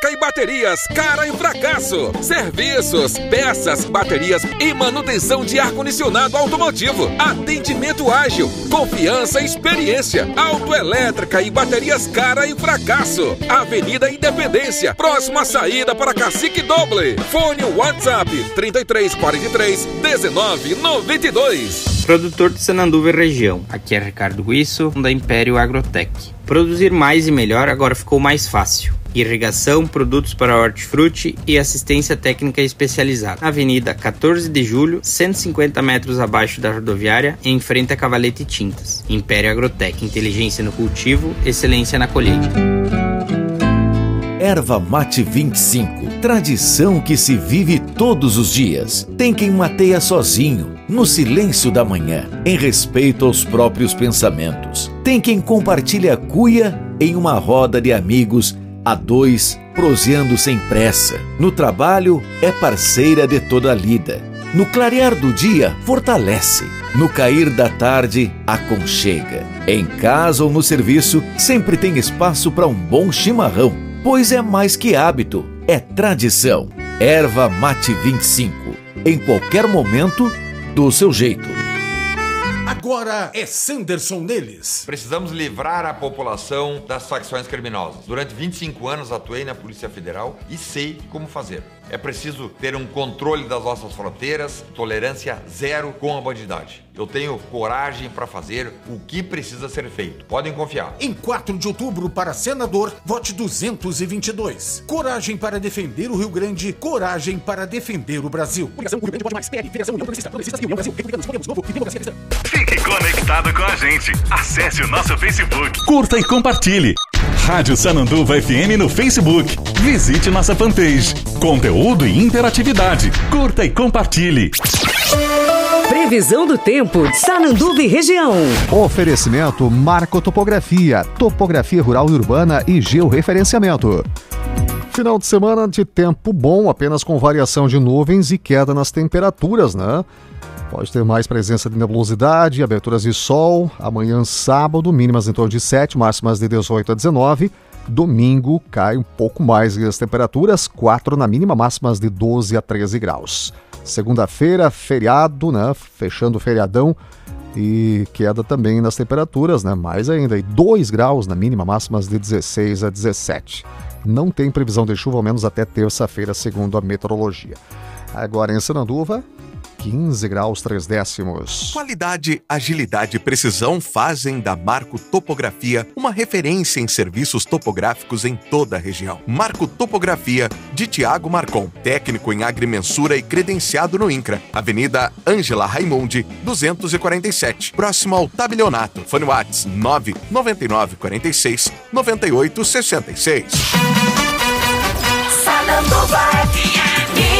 Elétrica e Baterias Cara e Fracasso. Serviços, peças, baterias e manutenção de ar-condicionado automotivo. Atendimento ágil, confiança e experiência. Autoelétrica e Baterias Cara e Fracasso. Avenida Independência, próxima saída para Cacique Doble. Fone WhatsApp 3343-1992. Produtor de Sananduva e região. Aqui é Ricardo Guisso, da Império Agrotech. Produzir mais e melhor agora ficou mais fácil. Irrigação, produtos para hortifruti e assistência técnica especializada. Na Avenida 14 de Julho, 150 metros abaixo da rodoviária, em frente a Cavalete Tintas. Império Agrotech, inteligência no cultivo, excelência na colheita. Erva Mate 25, tradição que se vive todos os dias. Tem quem mateia sozinho, no silêncio da manhã, em respeito aos próprios pensamentos. Tem quem compartilha a cuia em uma roda de amigos, a dois, proseando sem pressa. No trabalho, é parceira de toda a lida. No clarear do dia, fortalece. No cair da tarde, aconchega. Em casa ou no serviço, sempre tem espaço para um bom chimarrão. Pois é mais que hábito, é tradição. Erva Mate 25, em qualquer momento, do seu jeito. Agora é Sanderson neles. Precisamos livrar a população das facções criminosas. Durante 25 anos atuei na Polícia Federal e sei como fazer. É preciso ter um controle das nossas fronteiras, tolerância zero com a bandidagem. Eu tenho coragem para fazer o que precisa ser feito. Podem confiar. Em 4 de outubro, para senador, vote 222. Coragem para defender o Rio Grande, coragem para defender o Brasil. Coligação Rio Grande Pode Mais, PL, Federação União Progressista, Progressistas e União Brasil, Republicanos, Podemos, Novo e Democracia Cristã. Fique conectado com a gente. Acesse o nosso Facebook. Curta e compartilhe. Rádio Sananduva FM no Facebook. Visite nossa fanpage. Conteúdo e interatividade. Curta e compartilhe. Previsão do tempo de Sananduva e região. Oferecimento Marco Topografia, topografia rural e urbana e georreferenciamento. Final de semana de tempo bom, apenas com variação de nuvens e queda nas temperaturas, né? Pode ter mais presença de nebulosidade, aberturas de sol. Amanhã, sábado, mínimas em torno de 7, máximas de 18 a 19. Domingo, cai um pouco mais as temperaturas, 4 na mínima, máximas de 12 a 13 graus. Segunda-feira, feriado, né? Fechando o feriadão e queda também nas temperaturas, né? Mais ainda, e 2 graus na mínima, máximas de 16 a 17. Não tem previsão de chuva, ao menos até terça-feira, segundo a meteorologia. Agora em Sananduva, 15 graus 3 décimos. Qualidade, agilidade e precisão fazem da Marco Topografia uma referência em serviços topográficos em toda a região. Marco Topografia, de Tiago Marcon, técnico em agrimensura e credenciado no INCRA. Avenida Ângela Raimundi, 247, próximo ao Tabelionato. Fone Whats 99946 9866. Sananduva FM.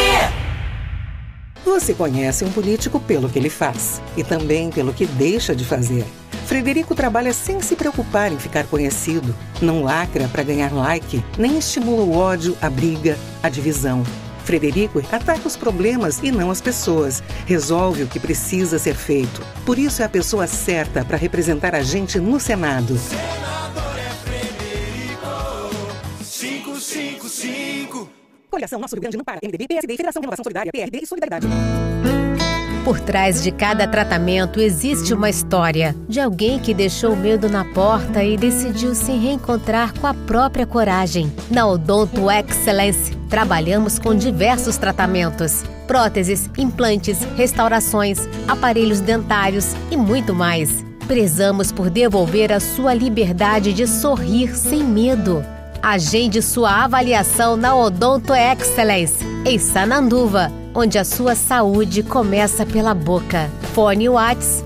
Você conhece um político pelo que ele faz e também pelo que deixa de fazer. Frederico trabalha sem se preocupar em ficar conhecido. Não lacra para ganhar like, nem estimula o ódio, a briga, a divisão. Frederico ataca os problemas e não as pessoas. Resolve o que precisa ser feito. Por isso é a pessoa certa para representar a gente no Senado. Senador é Frederico 555. Coligação Nosso Rio Grande não para. MDB, PSD, Federação Renovação Solidária, PRD e Solidariedade. Por trás de cada tratamento existe uma história de alguém que deixou o medo na porta e decidiu se reencontrar com a própria coragem. Na Odonto Excellence, trabalhamos com diversos tratamentos: próteses, implantes, restaurações, aparelhos dentários e muito mais. Prezamos por devolver a sua liberdade de sorrir sem medo. Agende sua avaliação na Odonto Excellence, em Sananduva, onde a sua saúde começa pela boca. Fone Whats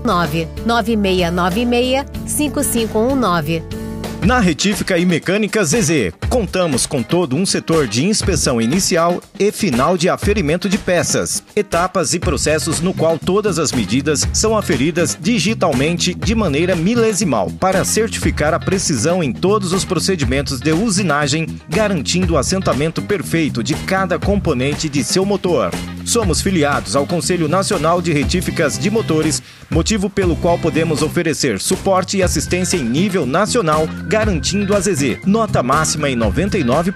996965519. Na Retífica e Mecânica ZZ, contamos com todo um setor de inspeção inicial e final de aferimento de peças, etapas e processos no qual todas as medidas são aferidas digitalmente de maneira milesimal, para certificar a precisão em todos os procedimentos de usinagem, garantindo o assentamento perfeito de cada componente de seu motor. Somos filiados ao Conselho Nacional de Retíficas de Motores, motivo pelo qual podemos oferecer suporte e assistência em nível nacional, garantindo a ZZ. Nota máxima em 99%.